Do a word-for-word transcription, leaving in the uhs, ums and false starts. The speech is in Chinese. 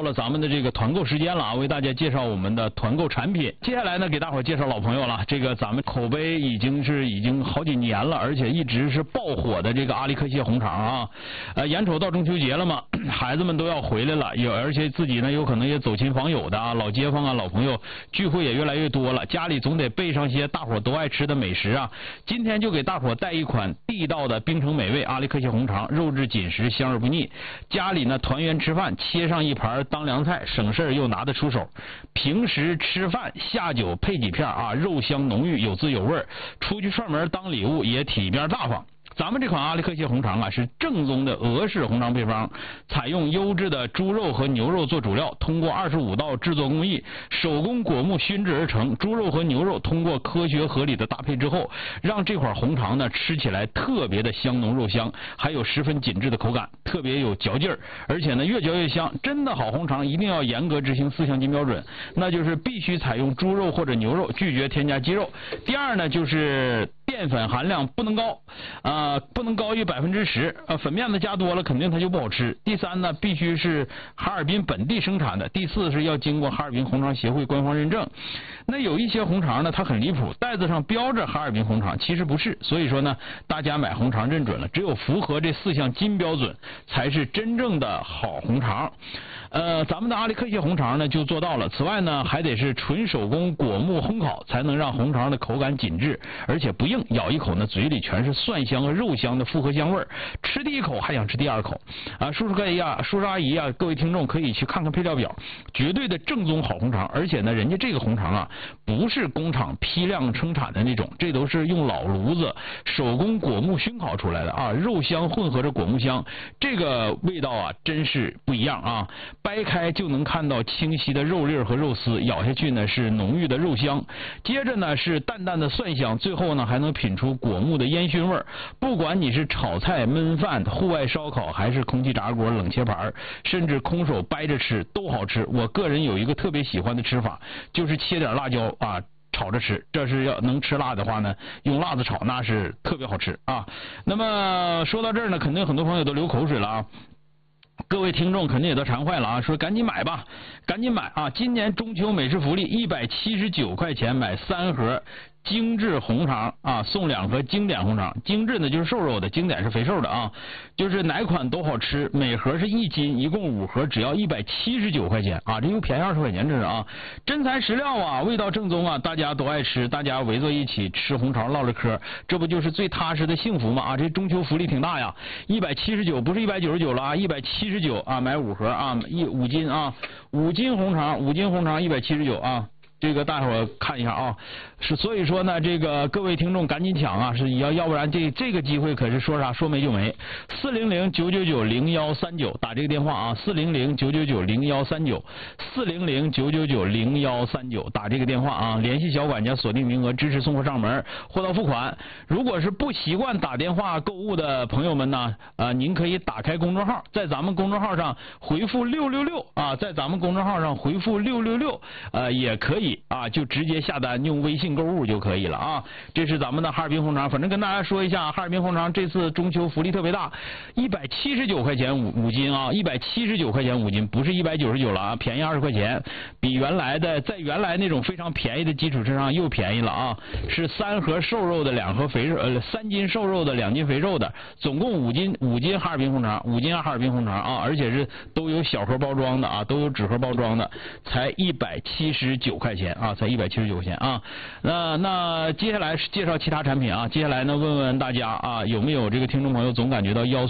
到了咱们的这个团购时间了啊，为大家介绍我们的团购产品。接下来呢，给大伙儿介绍老朋友了，这个咱们口碑已经是已经好几年了，而且一直是爆火的这个阿力克谢红肠啊。呃，眼瞅到中秋节了嘛，孩子们都要回来了，有而且自己呢有可能也走亲访友的啊，老街坊啊、老朋友聚会也越来越多了，家里总得备上些大伙都爱吃的美食啊。今天就给大伙带一款地道的冰城美味阿力克谢红肠，肉质紧实，香而不腻。家里呢团圆吃饭，切上一盘当凉菜，省事又拿得出手。平时吃饭下酒配几片啊，肉香浓郁，有滋有味。出去串门当礼物也体面大方。咱们这款阿力克谢红肠啊，是正宗的俄式红肠配方，采用优质的猪肉和牛肉做主料，通过二十五道制作工艺，手工果木熏制而成。猪肉和牛肉通过科学合理的搭配之后，让这款红肠呢吃起来特别的香浓肉香，还有十分紧致的口感，特别有嚼劲儿，而且呢越嚼越香。真的好红肠一定要严格执行四项金标准，那就是必须采用猪肉或者牛肉，拒绝添加鸡肉。第二呢就是淀粉含量不能高啊。呃，不能高于百分之十，呃，粉面子加多了肯定它就不好吃。第三呢，必须是哈尔滨本地生产的。第四是要经过哈尔滨红肠协会官方认证。那有一些红肠呢，它很离谱，袋子上标着哈尔滨红肠，其实不是。所以说呢，大家买红肠认准了，只有符合这四项金标准，才是真正的好红肠。呃，咱们的阿力克谢红肠呢就做到了。此外呢，还得是纯手工果木烘烤，才能让红肠的口感紧致，而且不硬，咬一口呢嘴里全是蒜香和肉香的复合香味儿，吃第一口还想吃第二口啊！叔叔阿姨啊，叔叔阿姨啊，各位听众可以去看看配料表，绝对的正宗好红肠。而且呢，人家这个红肠啊，不是工厂批量生产的那种，这都是用老炉子手工果木熏烤出来的啊，肉香混合着果木香，这个味道啊，真是不一样啊！掰开就能看到清晰的肉粒和肉丝，咬下去呢是浓郁的肉香，接着呢是淡淡的蒜香，最后呢还能品出果木的烟熏味儿。不管你是炒菜、焖饭、户外烧烤，还是空气炸锅、冷切盘，甚至空手掰着吃都好吃。我个人有一个特别喜欢的吃法，就是切点辣椒啊炒着吃，这是要能吃辣的话呢，用辣子炒那是特别好吃啊。那么说到这儿呢，肯定很多朋友都流口水了啊。各位听众肯定也都馋坏了啊，说赶紧买吧，赶紧买啊！今年中秋美食福利一百七十九块钱买三盒精致红肠啊，送两盒经典红肠。精致呢就是瘦肉的，经典是肥瘦的啊，就是哪款都好吃。每盒是一斤，一共五盒，只要一百七十九块钱啊，这又便宜二十块钱，这是啊，真材实料啊，味道正宗啊，大家都爱吃，大家围坐一起吃红肠唠着嗑，这不就是最踏实的幸福吗？啊，这中秋福利挺大呀，一百七十九不是一百九十九了啊，一百七十九啊，买五盒啊，一五斤啊，五斤红肠，五斤红肠一百七十九啊。这个大伙儿看一下啊，是所以说呢，这个各位听众赶紧抢啊，是要要不然这这个机会可是说啥说没就没。四零零九九九零幺三九打这个电话啊，四零零九九九零幺三九，四零零九九九零幺三九打这个电话啊，联系小管家锁定名额，支持送货上门，货到付款。如果是不习惯打电话购物的朋友们呢，呃，您可以打开公众号，在咱们公众号上回复六六六啊，在咱们公众号上回复六六六，呃，也可以。啊，就直接下单用微信购物就可以了啊！这是咱们的哈尔滨红肠，反正跟大家说一下，哈尔滨红肠这次中秋福利特别大，一百七十九块钱五五斤啊，一百七十九块钱五斤，不是一百九十九了啊，便宜二十块钱，比原来的在原来那种非常便宜的基础之上又便宜了啊！是三盒瘦肉的，两盒肥肉，呃，三斤瘦肉的，两斤肥肉的，总共五斤五斤哈尔滨红肠，五斤哈尔滨红肠啊，而且是都有小盒包装的啊，都有纸盒包装的，才一百七十九块钱。啊，才一百七十九块钱啊。那那接下来是介绍其他产品啊。接下来呢，问问大家啊，有没有这个听众朋友总感觉到腰酸